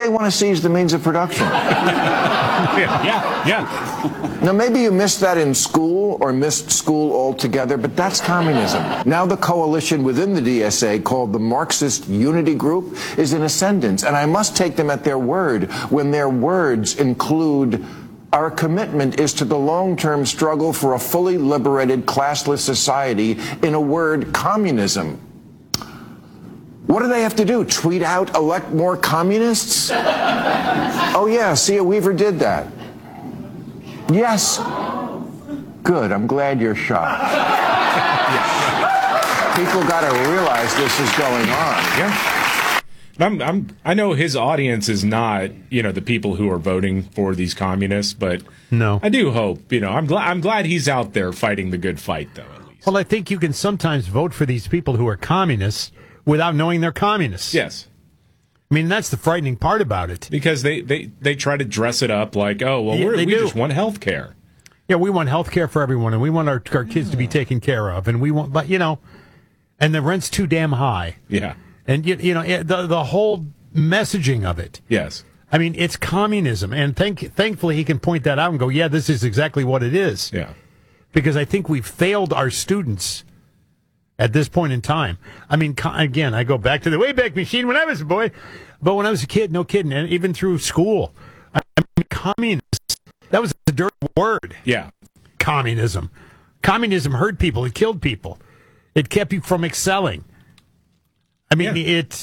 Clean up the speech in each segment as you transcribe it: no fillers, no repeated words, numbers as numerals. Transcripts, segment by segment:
they want to seize the means of production. Yeah. Now, maybe you missed that in school or missed school altogether, but that's communism. Now the coalition within the DSA, called the Marxist Unity Group, is in ascendance, and I must take them at their word when their words include, "Our commitment is to the long-term struggle for a fully liberated, classless society," in a word, communism. What do they have to do? Tweet out, "Elect more communists"? Oh yeah, Sia Weaver did that. Yes. Good, I'm glad you're shocked. People got to realize this is going on. Yeah. I know his audience is not, the people who are voting for these communists, but no, I do hope, I'm glad he's out there fighting the good fight, though, at least. Well, I think you can sometimes vote for these people who are communists without knowing they're communists. Yes. I mean, that's the frightening part about it. Because they try to dress it up like, oh, well, we just want health care. Yeah, we want health care for everyone, and we want our kids to be taken care of, and we want, but, and the rent's too damn high. Yeah. And, the whole messaging of it. Yes. I mean, it's communism, and thankfully he can point that out and go, yeah, this is exactly what it is. Yeah. Because I think we've failed our students at this point in time. I mean, again, I go back to the Wayback Machine when I was a boy, but when I was a kid, no kidding, and even through school, I mean, communists, that was a dirty word. Yeah. Communism. Communism hurt people. It killed people. It kept you from excelling. I mean, it's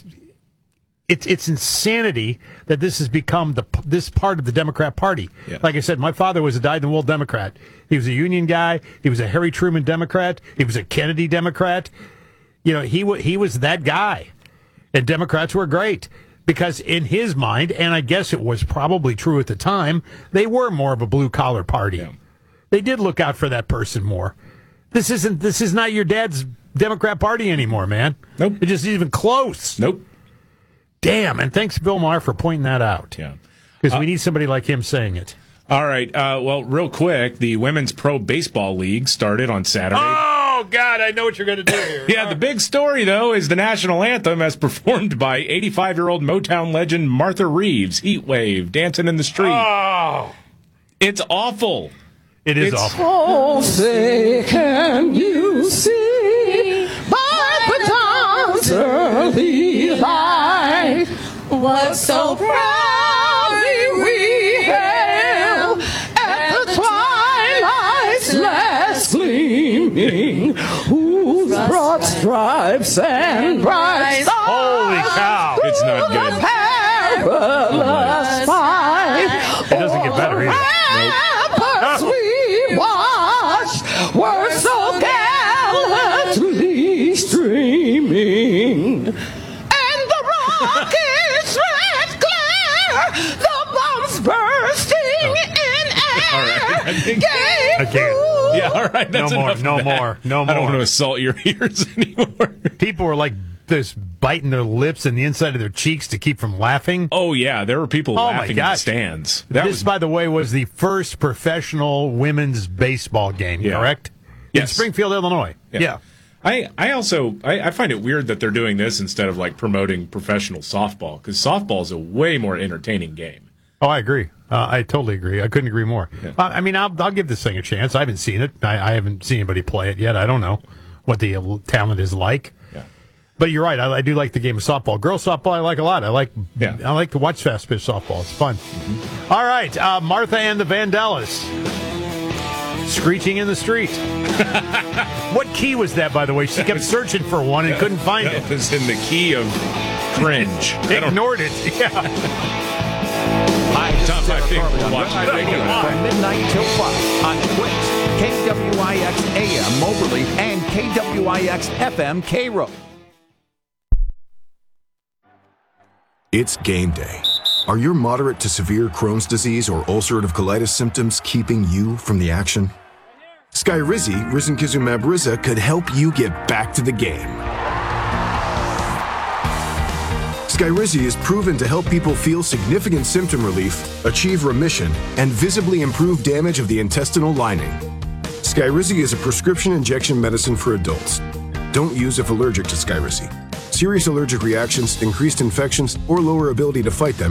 insanity that this has become this part of the Democrat Party. Yeah. Like I said, my father was a dyed-in-the-wool Democrat. He was a union guy. He was a Harry Truman Democrat. He was a Kennedy Democrat. He was that guy. And Democrats were great because in his mind, and I guess it was probably true at the time, they were more of a blue-collar party. Yeah. They did look out for that person more. This is not your dad's Democrat Party anymore, man. Nope. It just isn't even close. Nope. Damn, and thanks, Bill Maher, for pointing that out. Yeah. Because we need somebody like him saying it. All right. Well, real quick, the Women's Pro Baseball League started on Saturday. Oh, God, I know what you're going to do here. Yeah, the big story, though, is the national anthem as performed by 85-year-old Motown legend Martha Reeves, Heat Wave, Dancing in the Street. Oh. It's awful. It's awful. Oh, say, can you see by the dawn's early light what so proudly we hailed at the twilight's last gleaming, whose broad stripes and bright stars. Holy cow. It's not good. Perilous fight. It doesn't get better either. We watched were so gallantly streaming, and the rockets' red glare, the bombs bursting in air. All right, I can't. Yeah, all right. That's No more, enough no of that. more, no I don't more. want to assault your ears anymore. People were like this, biting their lips and the inside of their cheeks to keep from laughing. Oh, yeah. There were people laughing in the gosh. stands. By the way, was the first professional women's baseball game, correct? Yes. In Springfield, Illinois. Yeah. I also find it weird that they're doing this instead of like promoting professional softball, because softball is a way more entertaining game. Oh, I agree. I totally agree. I couldn't agree more. Yeah. I mean, I'll give this thing a chance. I haven't seen it. I haven't seen anybody play it yet. I don't know what the talent is like. Yeah. But you're right. I do like the game of softball. Girls softball, I like a lot. I like to watch fast pitch softball. It's fun. Mm-hmm. All right, Martha and the Vandellas. Screeching in the street. What key was that, by the way? She kept searching for one and couldn't find it. It was in the key of cringe. Ignored it. Yeah. Hi, Top five things we're watching. from midnight till 5 on Twitch, KWIX AM Moberly, and KWIX FM Cairo. It's game day. Are your moderate to severe Crohn's disease or ulcerative colitis symptoms keeping you from the action? Skyrizi, risankizumab Riza, could help you get back to the game. Skyrizi is proven to help people feel significant symptom relief, achieve remission, and visibly improve damage of the intestinal lining. Skyrizi is a prescription injection medicine for adults. Don't use if allergic to Skyrizi. Serious allergic reactions, increased infections, or lower ability to fight them